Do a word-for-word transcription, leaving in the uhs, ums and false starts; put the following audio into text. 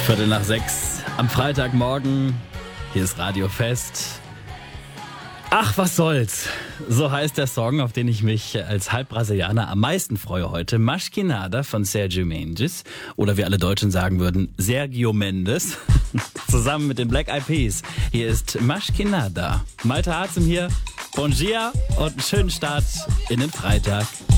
Viertel nach sechs am Freitagmorgen. Hier ist Radio Fest. Ach, was soll's. So heißt der Song, auf den ich mich als Halbbrasilianer am meisten freue heute. Mais Que Nada von Sergio Mendes. Oder wie alle Deutschen sagen würden, Sergio Mendes. Zusammen mit den Black Eyed Peas. Hier ist Mais Que Nada. Malte Harzem hier. Bon dia und einen schönen Start in den Freitag.